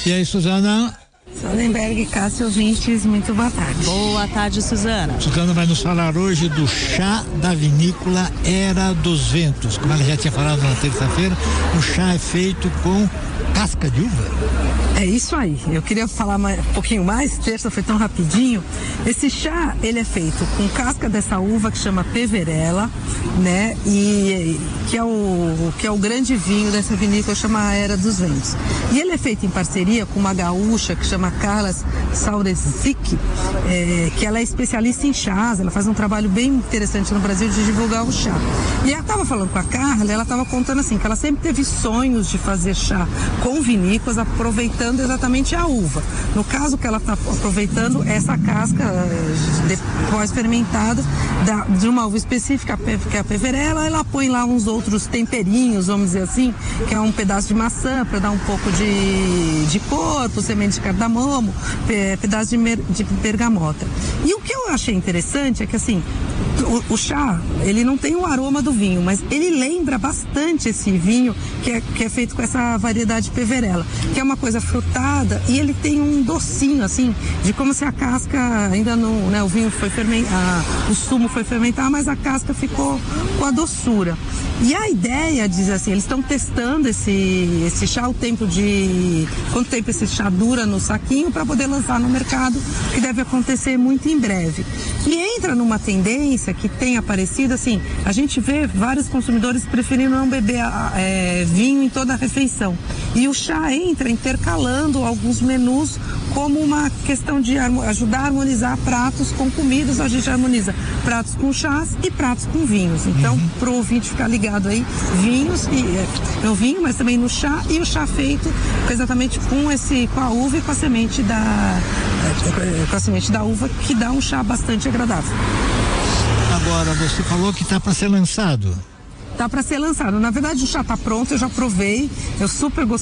E aí, Suzana? Sonnenberg, Cássio, ouvintes, muito boa tarde. Boa tarde, Suzana. Suzana vai nos falar hoje do chá da vinícola Era dos Ventos. Como ela já tinha falado na terça-feira, o chá é feito com casca de uva. É isso aí, eu queria falar um pouquinho mais, terça foi tão rapidinho. Esse chá, ele é feito com casca dessa uva que chama Peverella, né? E que é o grande vinho dessa vinícola, chama Era dos Ventos. E ele é feito em parceria com uma gaúcha que chama Carla Saurezic, que ela é especialista em chás, ela faz um trabalho bem interessante no Brasil de divulgar o chá. E ela estava falando com a Carla, ela estava contando assim, que ela sempre teve sonhos de fazer chá com vinícolas, aproveitando exatamente a uva. No caso que ela está aproveitando essa casca depois fermentada de uma uva específica, que é a Peverella, ela põe lá uns outros temperinhos, vamos dizer assim, que é um pedaço de maçã para dar um pouco de corpo, semente de cardamomo, pedaço de bergamota. E o que eu achei interessante é que assim, o chá, ele não tem o aroma do vinho, mas ele lembra bastante esse vinho que é feito com essa variedade Peverella, que é uma coisa frutada e ele tem um docinho, assim, de como se a casca ainda não, né, o vinho foi fermentar, o sumo foi fermentar, mas a casca ficou com a doçura. E a ideia, diz assim, eles estão testando esse chá, quanto tempo esse chá dura no saquinho para poder lançar no mercado, que deve acontecer muito em breve. E entra numa tendência que tem aparecido, assim, a gente vê vários consumidores preferindo não beber vinho em toda a refeição. E o chá entra intercalando alguns menus como uma questão de ajudar a harmonizar pratos com comidas. A gente harmoniza pratos com chás e pratos com vinhos. Então, para o ouvinte ficar ligado aí, vinhos no vinho, mas também no chá, e o chá feito exatamente com a uva e com a semente da uva, que dá um chá bastante agradável. Agora, você falou que está para ser lançado. Tá para ser lançado. Na verdade, o chá tá pronto, eu já provei, eu super gostei.